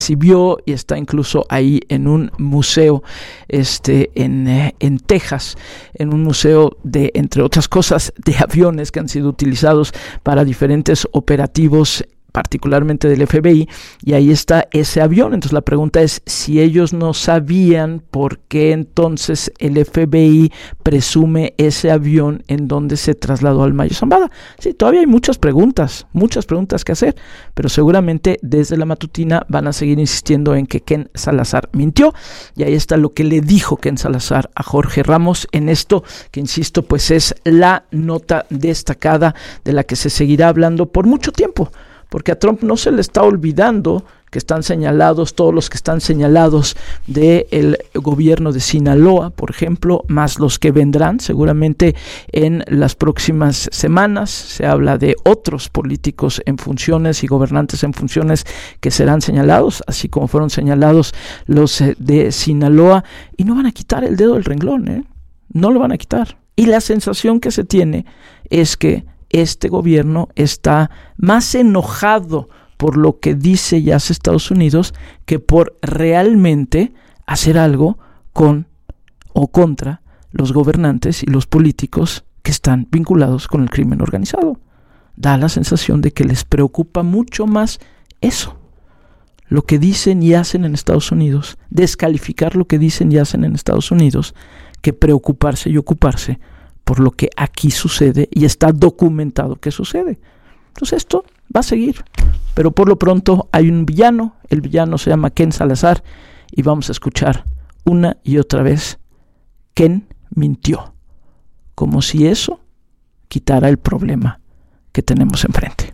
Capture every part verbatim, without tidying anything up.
exhibió y está incluso ahí en un museo este, en, eh, en Texas, en un museo de, entre otras cosas, de aviones que han sido utilizados para diferentes operativos, particularmente del F B I, y ahí está ese avión. Entonces la pregunta es si ellos no sabían por qué entonces el F B I presume ese avión en donde se trasladó al Mayo Zambada. Sí, todavía hay muchas preguntas, muchas preguntas que hacer, pero seguramente desde la matutina van a seguir insistiendo en que Ken Salazar mintió, y ahí está lo que le dijo Ken Salazar a Jorge Ramos en esto que, insisto, pues es la nota destacada de la que se seguirá hablando por mucho tiempo, porque a Trump no se le está olvidando que están señalados, todos los que están señalados del gobierno de Sinaloa, por ejemplo, más los que vendrán seguramente en las próximas semanas. Se habla de otros políticos en funciones y gobernantes en funciones que serán señalados, así como fueron señalados los de Sinaloa, y no van a quitar el dedo del renglón, ¿eh? No lo van a quitar. Y la sensación que se tiene es que este gobierno está más enojado por lo que dice y hace Estados Unidos que por realmente hacer algo con o contra los gobernantes y los políticos que están vinculados con el crimen organizado. Da la sensación de que les preocupa mucho más eso, lo que dicen y hacen en Estados Unidos, descalificar lo que dicen y hacen en Estados Unidos, que preocuparse y ocuparse por lo que aquí sucede y está documentado que sucede. Entonces esto va a seguir, pero por lo pronto hay un villano, el villano se llama Ken Salazar, y vamos a escuchar una y otra vez: Ken mintió, como si eso quitara el problema que tenemos enfrente.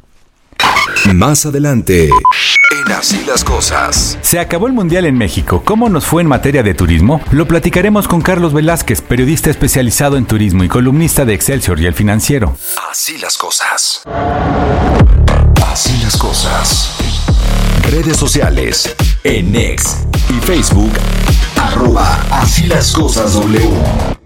Más adelante, en Así las Cosas. Se acabó el Mundial en México. ¿Cómo nos fue en materia de turismo? Lo platicaremos con Carlos Velázquez, periodista especializado en turismo y columnista de Excelsior y El Financiero. Así las Cosas. Así las Cosas. Redes sociales. En X y Facebook. Arroba Así las Cosas W.